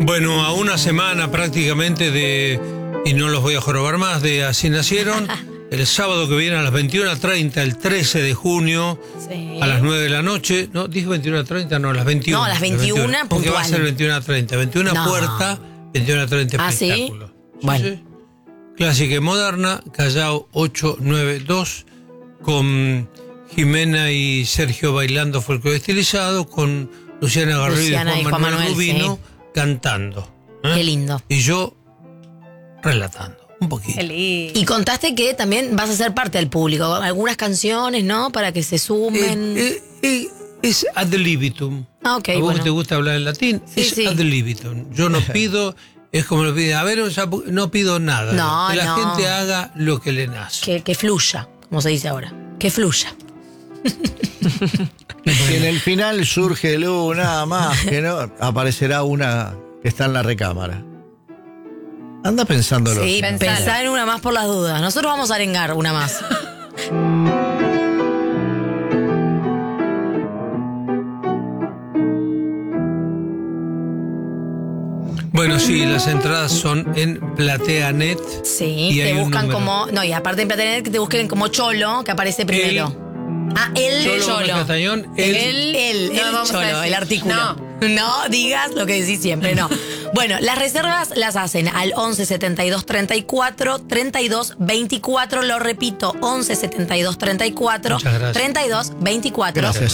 Bueno, a una semana prácticamente y no los voy a jorobar más, de Así Nacieron, el sábado que viene a las 21:30, el 13 de junio, Sí. a las 9 de la noche. No, dije 21:30, no, a las 21. No, a las 21 porque va a puntual. ser 21:30. 21 No. puerta, 21:30 ¿Ah, sí? espectáculo. Bueno. Sí. Clásica y moderna, Callao 892, con Jimena y Sergio bailando folclore estilizado, con Luciana Garrido y Juan Manuel Rubino cantando. Qué lindo. Y yo relatando un poquito. Y contaste que también vas a ser parte del público. Algunas canciones, ¿no? Para que se sumen. Es ad libitum. Ah, ok, ¿A vos bueno. que te gusta hablar en latín? Sí, es sí. ad libitum. Yo no pido, es como lo pide. A ver, no pido nada. No, que la no. gente haga lo que le nace. Que fluya, como se dice ahora. Que fluya. Si en el final surge luego nada más, que no aparecerá una que está en la recámara. Anda pensándolo. Sí, Pensalo. pensá en una más por las dudas. Nosotros vamos a arengar una más. Bueno, sí, las entradas son en PlateaNet. Sí, Y hay te un buscan número. como. No, y aparte en Plateanet que te busquen como Cholo, que aparece primero. El Cholo Cholo. Gómez Castañón, el No vamos a Cholo, decir. el artículo. No digas lo que decís siempre, no. Bueno, las reservas las hacen al 11 72 34 32 24. Lo repito, 11 72 34 Muchas gracias. 32 24. Gracias.